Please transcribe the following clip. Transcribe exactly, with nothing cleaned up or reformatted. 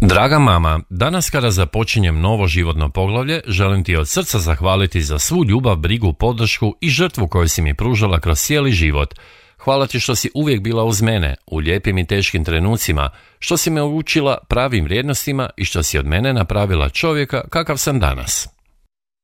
Draga mama, danas kada započinjem novo životno poglavlje, želim ti od srca zahvaliti za svu ljubav, brigu, podršku i žrtvu koju si mi pružala kroz cijeli život. Hvala ti što si uvijek bila uz mene, u lijepim i teškim trenucima, što si me učila pravim vrijednostima i što si od mene napravila čovjeka kakav sam danas.